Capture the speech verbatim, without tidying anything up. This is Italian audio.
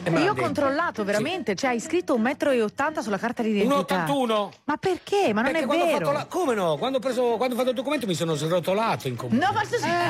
me l'ha Io ho detto. controllato veramente, cioè hai scritto un metro e ottanta sulla carta d'identità. uno ottantuno? Ma perché? Ma non Perché è quando ho vero. fatto la... Come no? Quando ho, preso... quando ho fatto il documento mi sono srotolato in comune. No, ma tu-